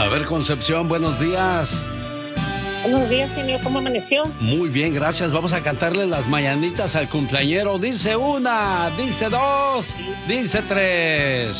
A ver, Concepción, buenos días. Buenos días, señor. ¿Cómo amaneció? Muy bien, gracias. Vamos a cantarle las mañanitas al cumpleañero. Dice una, dice dos, dice tres.